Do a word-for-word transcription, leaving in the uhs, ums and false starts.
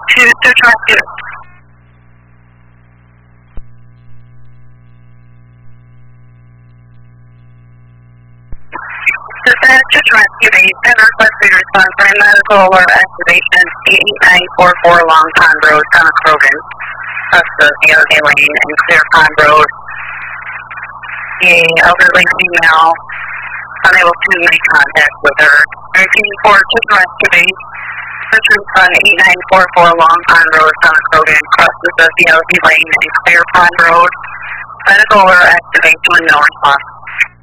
to search rescue. Dispatch to rescue base and requested response for medical alert activation eight eight nine four four Long Pond Road, Town of Krogan, across the Fieldy Lane and Clear Pond Road. A elderly female unable to make contact with her. Repeating for to rescue base. Search response eight nine four four Long Pond Road, Town of Krogan, crosses the Fieldy Lane and Clear Pond Road. Medical alert activation with no response.